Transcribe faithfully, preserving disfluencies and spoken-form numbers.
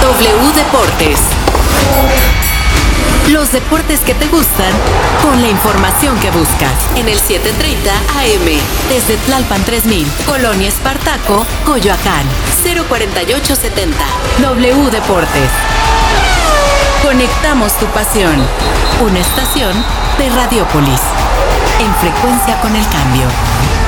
W Deportes. Los deportes que te gustan, con la información que buscas. En el setecientos treinta A M, desde Tlalpan tres mil, Colonia Espartaco, Coyoacán. cero cuarenta y ocho setenta. W Deportes. Conectamos tu pasión. Una estación de Radiopolis. En frecuencia con el cambio.